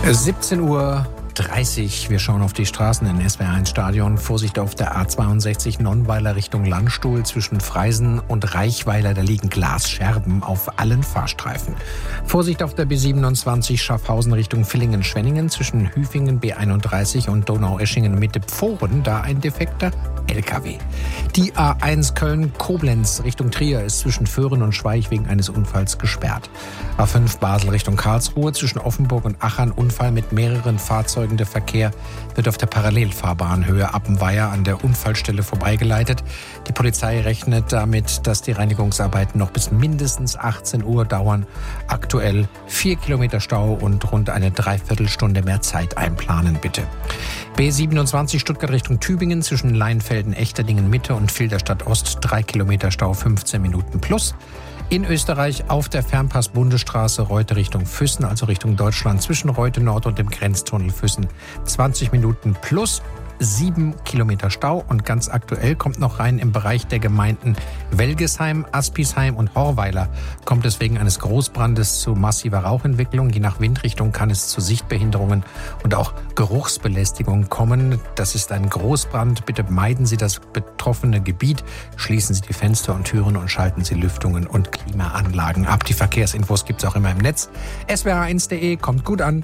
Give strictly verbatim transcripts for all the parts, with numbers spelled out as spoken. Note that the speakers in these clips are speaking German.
siebzehn Uhr dreißig. Wir schauen auf die Straßen in S W R eins Stadion. Vorsicht auf der A zweiundsechzig Nonnweiler Richtung Landstuhl zwischen Freisen und Reichweiler. Da liegen Glasscherben auf allen Fahrstreifen. Vorsicht auf der B siebenundzwanzig Schaffhausen Richtung Villingen-Schwenningen zwischen Hüfingen B einunddreißig und Donaueschingen Mitte Pfohren. Da ein defekter L K W. Die A eins Köln-Koblenz Richtung Trier ist zwischen Föhren und Schweich wegen eines Unfalls gesperrt. A fünf Basel Richtung Karlsruhe zwischen Offenburg und Achern Unfall mit mehreren Fahrzeugen. Der Verkehr wird auf der Parallelfahrbahn Höhe Appenweier an der Unfallstelle vorbeigeleitet. Die Polizei rechnet damit, dass die Reinigungsarbeiten noch bis mindestens achtzehn Uhr dauern. Aktuell vier Kilometer Stau und rund eine Dreiviertelstunde mehr Zeit einplanen, bitte. B siebenundzwanzig Stuttgart Richtung Tübingen zwischen Leinfelden, Echterdingen Mitte und Filderstadt Ost drei Kilometer Stau, fünfzehn Minuten plus. In Österreich auf der Fernpass-Bundesstraße Reute Richtung Füssen, also Richtung Deutschland, zwischen Reute Nord und dem Grenztunnel Füssen zwanzig Minuten plus sieben Kilometer Stau. Und ganz aktuell kommt noch rein im Bereich der Gemeinden Welgesheim, Aspisheim und Horweiler kommt es wegen eines Großbrandes zu massiver Rauchentwicklung. Je nach Windrichtung kann es zu Sichtbehinderungen und auch Geruchsbelästigung kommen. Das ist ein Großbrand. Bitte meiden Sie das betroffene Gebiet. Schließen Sie die Fenster und Türen und schalten Sie Lüftungen und Klimaanlagen ab. Die Verkehrsinfos gibt es auch immer im Netz. S W R eins punkt de kommt gut an.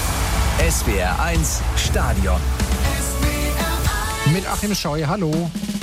S W R eins Stadion. Mit Achim Scheu, hallo.